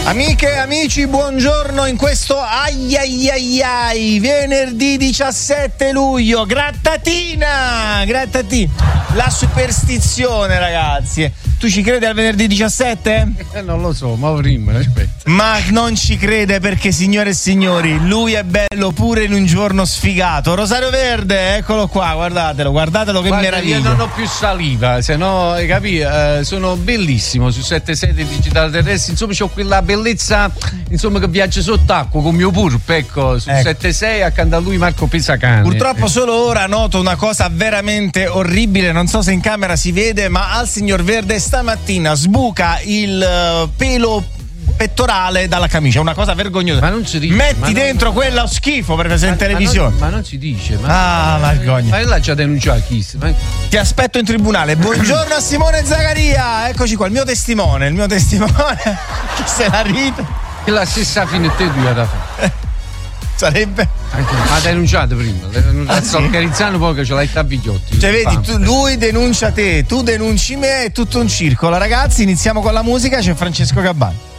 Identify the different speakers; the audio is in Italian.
Speaker 1: Amiche e amici, buongiorno in questo venerdì 17 luglio, grattatina, la superstizione, ragazzi. Tu ci credi al venerdì 17?
Speaker 2: Non lo so, ma prima, aspetta.
Speaker 1: Ma non ci crede perché, signore e signori, lui è bello pure in un giorno sfigato. Rosario Verde, eccolo qua, guardatelo che meraviglia.
Speaker 2: Io non ho più saliva, se no, hai capito? Sono bellissimo su 76 del digitale terrestre, insomma c'ho quella bellezza, insomma, che viaggia sott'acqua con mio Purp, ecco, su 76 accanto a lui Marco Pesacane.
Speaker 1: Purtroppo solo ora noto una cosa veramente orribile, non so se in camera si vede, ma al signor Verde stamattina sbuca il pelo pettorale dalla camicia, una cosa vergognosa.
Speaker 2: Ma non si dice.
Speaker 1: Metti dentro quello schifo per vedere in televisione.
Speaker 2: Ma non si dice.
Speaker 1: Vergogna.
Speaker 2: Ma l'ha già denunciato chi?
Speaker 1: Ti aspetto in tribunale. Buongiorno a Simone Zagaria. Eccoci qua, il mio testimone che se la ride.
Speaker 2: È la stessa fine te due da fare.
Speaker 1: Sarebbe?
Speaker 2: Ha denunciato prima. Sto accarezzando poi che ce l'hai a bigliotti.
Speaker 1: Cioè, vedi, lui denuncia te, tu denunci me, è tutto un circolo. Ragazzi, iniziamo con la musica, c'è Francesco Gabbani.